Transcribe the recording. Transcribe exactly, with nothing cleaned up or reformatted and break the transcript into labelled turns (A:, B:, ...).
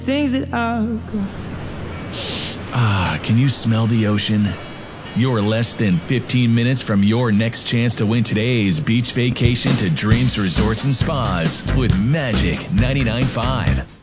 A: things that I've got.
B: Ah, can you smell the ocean? You're less than fifteen minutes from your next chance to win today's beach vacation to Dreams Resorts and Spas with Magic ninety-nine point five.